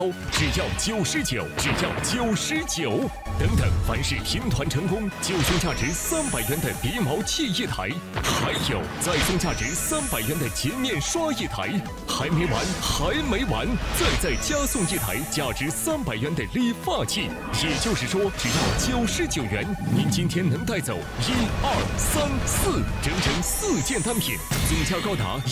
只要99，只要99。等等，凡是拼团成功，就送价值300元的鼻毛器一台，还有再送价值300元的洁面刷一台。还没完，还没完，再加送一台价值300元的理发器。也就是说，只要99元，您今天能带走1、2、3、4，整整4件单品，总价高达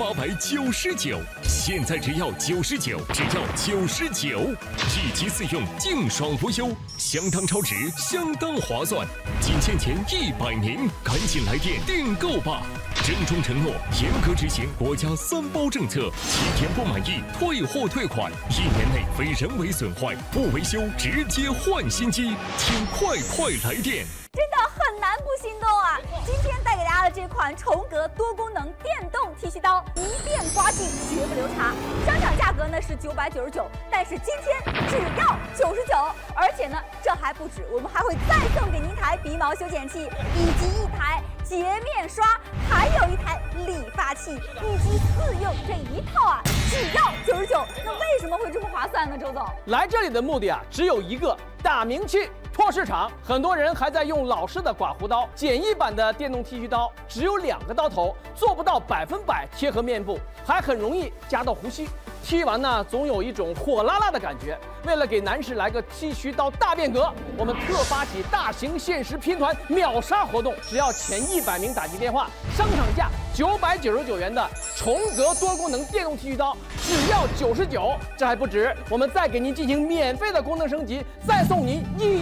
1899。现在只要99，只要99，1机4用，净爽无忧，相当超值，相当划算，仅欠前100名，赶紧来电订购吧！郑重承诺，严格执行国家3包政策，7天不满意退货退款，1年内非人为损坏不维修直接换新机，请快来电！ 真的很难不心动啊！今天带给大家的这款重格多功能电动剃须刀，一遍刮净绝不留茶。商场价格呢是999，但是今天只要99，而且呢这还不止，我们还会再送给您一台鼻毛修剪器，以及一台洁面刷，还有一台理发器，1机4用这一套啊，只要99。那为什么会这么划算呢？周总， 来这里的目的啊，只有一个，打名气。拓市场，很多人还在用老式的刮胡刀，简易版的电动剃须刀只有2个刀头，做不到100%贴合面部，还很容易夹到胡须。剃完呢，总有一种火辣辣的感觉。为了给男士来个剃须刀大变革，我们特发起大型限时拼团秒杀活动，只要前100名打进电话，商场价999元的重格多功能电动剃须刀，只要99。这还不止，我们再给您进行免费的功能升级，再送您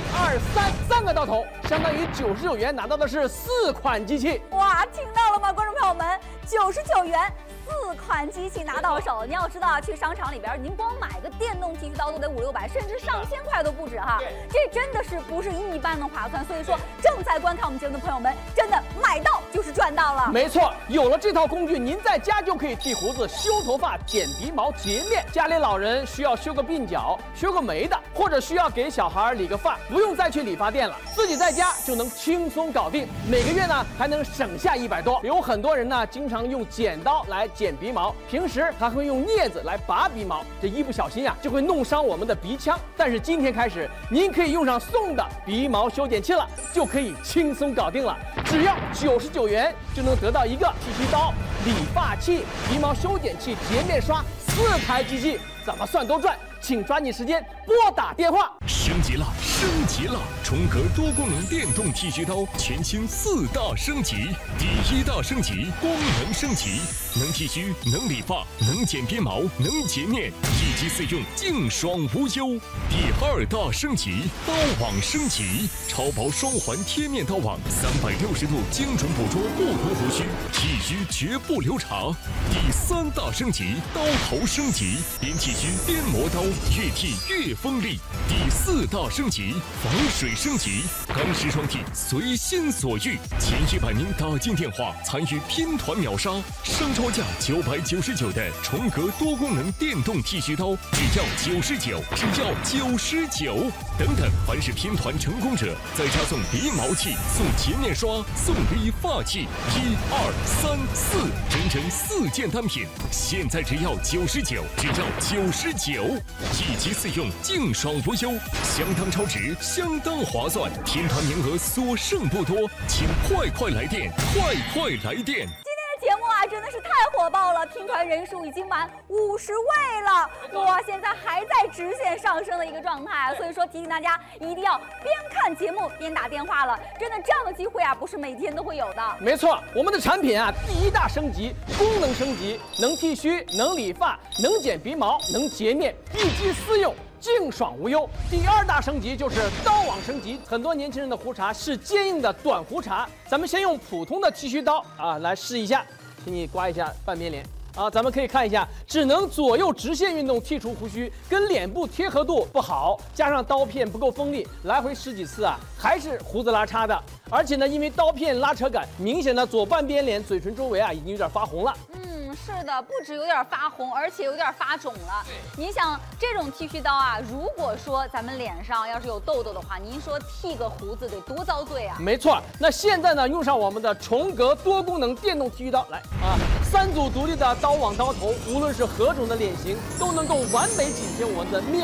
1、2、3个刀头，相当于99元拿到的是4款机器。 哇，听到了吗，观众朋友们？99元。4款机器拿到手，您要知道啊，去商场里边，您光买个电动剃须刀都得500、600，甚至上千块都不止哈。这真的是不是一般的划算。所以说，正在观看我们节目的朋友们，真的买到就是赚到了。 没错，有了这套工具，您在家就可以剃胡子、修头发、剪鼻毛、洁面。家里老人需要修个鬓角、修个眉的，或者需要给小孩理个发，不用再去理发店了，自己在家就能轻松搞定。每个月呢还能省下100多。有很多人呢经常用剪刀来剪鼻毛，平时还会用镊子来拔鼻毛，这一不小心啊就会弄伤我们的鼻腔。但是今天开始，您可以用上送的鼻毛修剪器了，就可以轻松搞定了。只要99元就能得到一个剃须刀、理发器、鼻毛修剪器、洁面刷4台机器，怎么算都赚。请抓紧时间拨打电话。 升级了，升级了！重格多功能电动剃须刀全新4大升级。第1大升级，功能升级，能剃须，能理发，能剪鼻毛，能洁面，1机4用，净爽无忧。第2大升级，刀网升级，超薄双环贴面刀网，360度精准捕捉不同胡须，剃须绝不留茶。第3大升级，刀头升级，边剃须边磨刀，越剃越锋利。第4大升级，防水升级，钢丝双剃，随心所欲。前100名打进电话参与拼团秒杀，商超价999的重格多功能电动剃须刀，只要99，只要99。等等，凡是拼团成功者，再加送鼻毛器、送洁面刷、送理发器，1、2、3、4，整整4件单品，现在只要99，只要99。1机4用，净爽无忧，相当超值，相当划算。拼团名额所剩不多，请快来电，快来电！ 节目啊，真的是太火爆了，拼团人数已经满50位了，哇，现在还在直线上升的一个状态，所以说提醒大家一定要边看节目边打电话了，真的这样的机会啊，不是每天都会有的。 没错，我们的产品啊，第1大升级，功能升级，能剃须，能理发，能剪鼻毛，能洁面，1机4用。净爽无忧。第2大升级就是刀网升级，很多年轻人的胡茬是坚硬的短胡茬，咱们先用普通的剃须刀啊来试一下，请你刮一下半边脸啊，咱们可以看一下，只能左右直线运动剔除胡须，跟脸部贴合度不好，加上刀片不够锋利，来回10几次啊，还是胡子拉碴的。而且呢，因为刀片拉扯感，明显的左半边脸嘴唇周围啊已经有点发红了。 是的，不止有点发红，而且有点发肿了。你想这种剃须刀啊，如果说咱们脸上要是有痘痘的话，您说剃个胡子得多遭罪啊？ 没错，那现在呢，用上我们的重格多功能电动剃须刀，来啊， 3组独立的刀网刀头，无论是何种的脸型，都能够完美紧贴我们的面